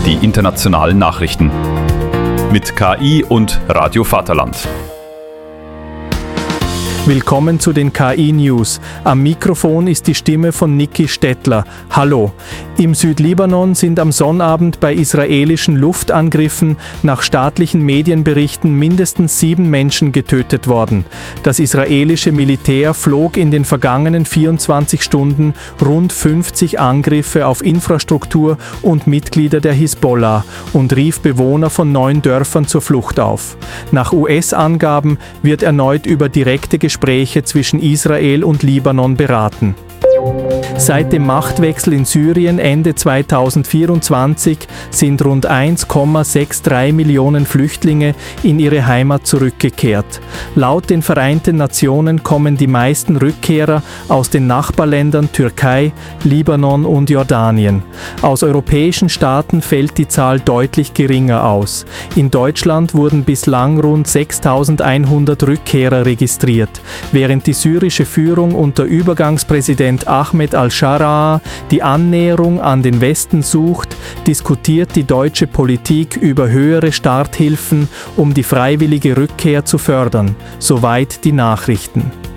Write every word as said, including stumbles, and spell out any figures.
die internationalen Nachrichten. Mit K I und Radio Vaterland. Willkommen zu den K I-News. Am Mikrofon ist die Stimme von Niki Stettler. Hallo. Im Südlibanon sind am Sonnabend bei israelischen Luftangriffen nach staatlichen Medienberichten mindestens sieben Menschen getötet worden. Das israelische Militär flog in den vergangenen vierundzwanzig Stunden rund fünfzig Angriffe auf Infrastruktur und Mitglieder der Hisbollah und rief Bewohner von neun Dörfern zur Flucht auf. Nach U S-Angaben wird erneut über direkte Gespräche zwischen Israel und Libanon beraten. Seit dem Machtwechsel in Syrien Ende zweitausendvierundzwanzig sind rund eins Komma drei Millionen Flüchtlinge in ihre Heimat zurückgekehrt. Laut den Vereinten Nationen kommen die meisten Rückkehrer aus den Nachbarländern Türkei, Libanon und Jordanien. Aus europäischen Staaten fällt die Zahl deutlich geringer aus. In Deutschland wurden bislang rund sechstausendeinhundert Rückkehrer registriert, während die syrische Führung unter Übergangspräsident Ahmed al-Sharaa die Annäherung an den Westen sucht, diskutiert die deutsche Politik über höhere Starthilfen, um die freiwillige Rückkehr zu fördern. Soweit die Nachrichten.